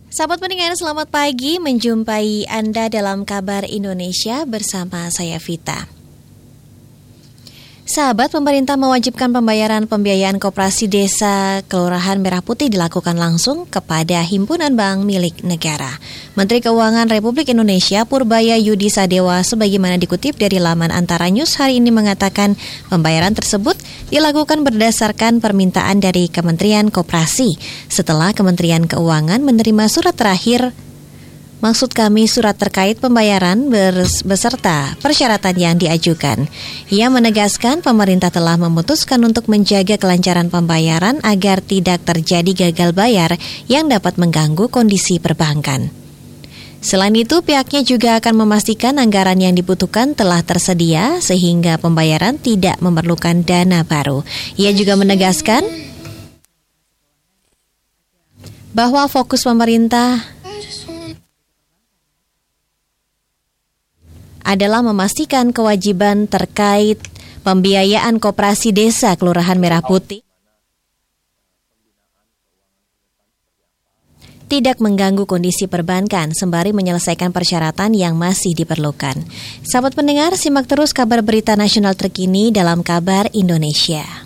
Sahabat pendengar, selamat pagi, menjumpai Anda dalam Kabar Indonesia bersama saya Vita. Sahabat, pemerintah mewajibkan pembayaran pembiayaan koperasi desa Kelurahan Merah Putih dilakukan langsung kepada himpunan bank milik negara. Menteri Keuangan Republik Indonesia Purbaya Yudi Sadewa sebagaimana dikutip dari laman Antara News hari ini mengatakan pembayaran tersebut dilakukan berdasarkan permintaan dari Kementerian Koperasi setelah Kementerian Keuangan menerima surat terakhir. Maksud kami surat terkait pembayaran beserta persyaratan yang diajukan. Ia menegaskan pemerintah telah memutuskan untuk menjaga kelancaran pembayaran agar tidak terjadi gagal bayar yang dapat mengganggu kondisi perbankan. Selain itu, pihaknya juga akan memastikan anggaran yang dibutuhkan telah tersedia sehingga pembayaran tidak memerlukan dana baru. Ia juga menegaskan bahwa fokus pemerintah adalah memastikan kewajiban terkait pembiayaan koperasi desa Kelurahan Merah Putih tidak mengganggu kondisi perbankan sembari menyelesaikan persyaratan yang masih diperlukan. Sahabat pendengar, simak terus kabar berita nasional terkini dalam Kabar Indonesia.